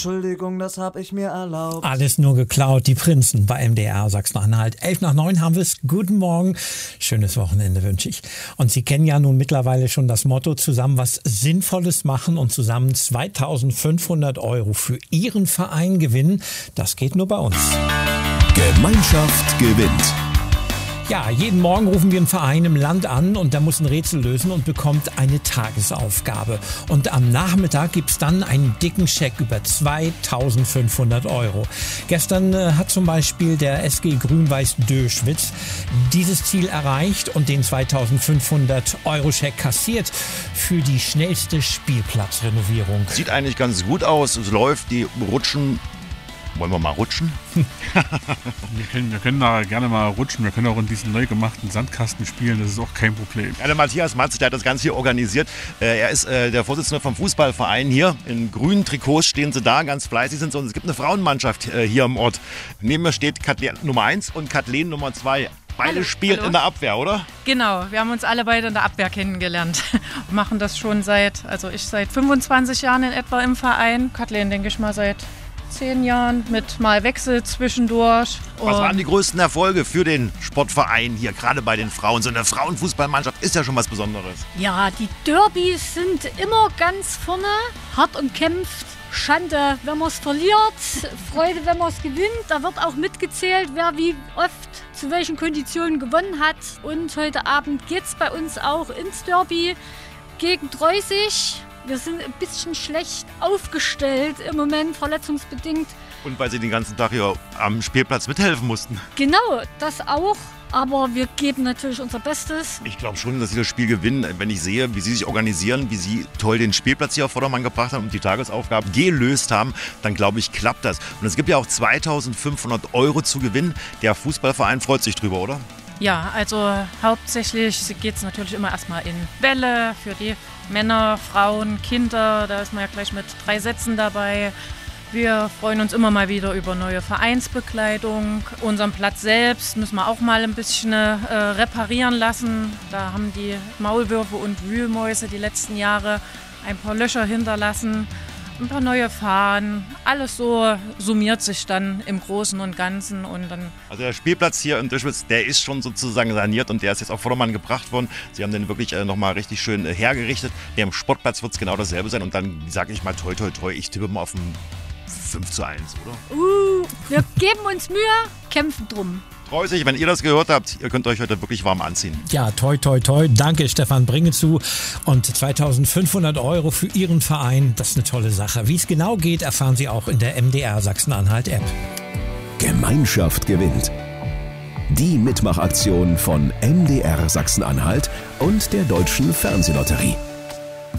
Entschuldigung, das hab ich mir erlaubt. Alles nur geklaut, die Prinzen bei MDR Sachsen-Anhalt. 8:55 haben wir es. Guten Morgen. Schönes Wochenende wünsche ich. Und Sie kennen ja nun mittlerweile schon das Motto: zusammen was Sinnvolles machen und zusammen 2.500 € für Ihren Verein gewinnen. Das geht nur bei uns. Gemeinschaft gewinnt. Ja, jeden Morgen rufen wir einen Verein im Land an und der muss ein Rätsel lösen und bekommt eine Tagesaufgabe. Und am Nachmittag gibt's dann einen dicken Scheck über 2.500 €. Gestern hat zum Beispiel der SG Grün-Weiß Döschwitz dieses Ziel erreicht und den 2.500 € Scheck kassiert für die schnellste Spielplatzrenovierung. Sieht eigentlich ganz gut aus, es läuft, die rutschen. Wollen wir mal rutschen? Wir können da gerne mal rutschen. Wir können auch in diesen neu gemachten Sandkasten spielen. Das ist auch kein Problem. Ja, der Matthias Matz, der hat das Ganze hier organisiert. Er ist der Vorsitzende vom Fußballverein hier. In grünen Trikots stehen sie da, ganz fleißig sind sie. Und es gibt eine Frauenmannschaft hier im Ort. Neben mir steht Kathleen Nummer 1 und Kathleen Nummer 2. Beide spielen in der Abwehr, oder? Genau, wir haben uns alle beide in der Abwehr kennengelernt. Wir machen das schon seit 25 Jahren in etwa im Verein. Kathleen, denke ich mal, seit 10 Jahren mit mal Wechsel zwischendurch. Was waren die größten Erfolge für den Sportverein hier, gerade bei den Frauen? So eine Frauenfußballmannschaft ist ja schon was Besonderes. Ja, die Derbys sind immer ganz vorne, hart umkämpft. Schande, wenn man es verliert, Freude, wenn man es gewinnt. Da wird auch mitgezählt, wer wie oft zu welchen Konditionen gewonnen hat. Und heute Abend geht es bei uns auch ins Derby gegen Treusig. Wir sind ein bisschen schlecht aufgestellt im Moment, verletzungsbedingt. Und weil Sie den ganzen Tag hier am Spielplatz mithelfen mussten. Genau, das auch. Aber wir geben natürlich unser Bestes. Ich glaube schon, dass Sie das Spiel gewinnen. Wenn ich sehe, wie Sie sich organisieren, wie Sie toll den Spielplatz hier auf Vordermann gebracht haben und die Tagesaufgaben gelöst haben, dann glaube ich, klappt das. Und es gibt ja auch 2.500 € zu gewinnen. Der Fußballverein freut sich drüber, oder? Ja, also hauptsächlich geht es natürlich immer erstmal in Bälle für die Männer, Frauen, Kinder. Da ist man ja gleich mit 3 Sätzen dabei. Wir freuen uns immer mal wieder über neue Vereinsbekleidung. Unseren Platz selbst müssen wir auch mal ein bisschen reparieren lassen. Da haben die Maulwürfe und Wühlmäuse die letzten Jahre ein paar Löcher hinterlassen. Ein paar neue Fahnen, alles so summiert sich dann im Großen und Ganzen. Und dann also der Spielplatz hier in Döschwitz, der ist schon sozusagen saniert und der ist jetzt auf Vordermann gebracht worden. Sie haben den wirklich nochmal richtig schön hergerichtet. Der im Sportplatz wird es genau dasselbe sein und dann sage ich mal toi toi toi, ich tippe mal auf ein 5:1, oder? Wir geben uns Mühe, kämpfen drum. Treusig, wenn ihr das gehört habt, ihr könnt euch heute wirklich warm anziehen. Ja, toi, toi, toi. Danke, Stefan Bringezu. Und 2.500 € für Ihren Verein, das ist eine tolle Sache. Wie es genau geht, erfahren Sie auch in der MDR Sachsen-Anhalt-App. Gemeinschaft gewinnt. Die Mitmachaktion von MDR Sachsen-Anhalt und der Deutschen Fernsehlotterie.